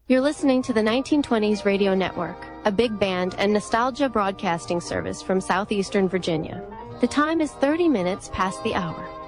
You're listening to the 1920s Radio Network, a big band and nostalgia broadcasting service from southeastern Virginia. The time is 30 minutes past the hour.